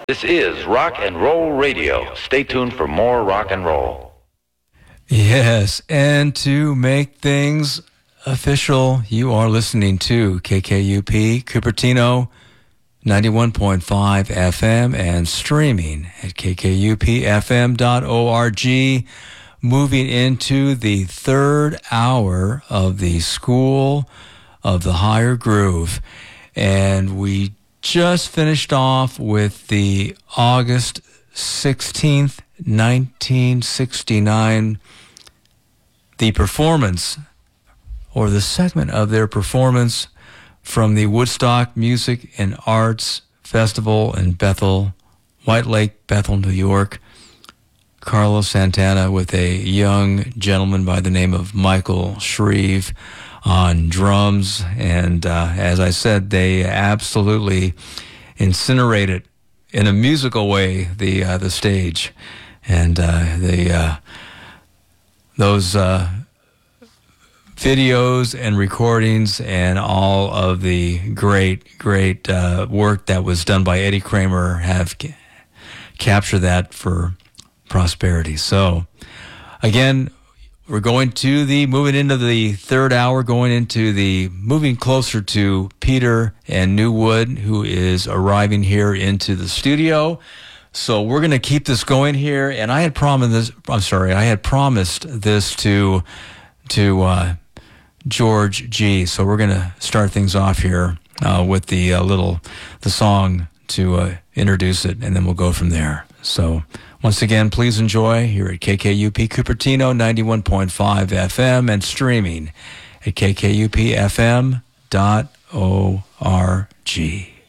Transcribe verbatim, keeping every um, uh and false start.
This is Rock and Roll Radio. Stay tuned for more rock and roll. Yes, and to make things official, you are listening to K K U P Cupertino ninety-one point five F M and streaming at k k u p f m dot org. Moving into the third hour of the School of the Higher Groove. And we just finished off with the August sixteenth, nineteen sixty-nine, the performance, or the segment of their performance from the Woodstock Music and Arts Festival in Bethel, White Lake, Bethel, New York. Carlos Santana with a young gentleman by the name of Michael Shreve on drums. And uh, as I said, they absolutely incinerated in a musical way the uh, the stage. And uh, the uh, those uh, videos and recordings and all of the great, great uh, work that was done by Eddie Kramer have ca- captured that for prosperity. So, again, we're going to the, moving into the third hour, going into the, moving closer to Peter and Newwood, who is arriving here into the studio. So we're going to keep this going here. And I had promised this, I'm sorry, I had promised this to, to, uh, George G. So we're going to start things off here, uh, with the uh, little, the song to, uh, introduce it, and then we'll go from there. So, once again, please enjoy here at K K U P Cupertino ninety-one point five F M and streaming at k k u p f m dot org.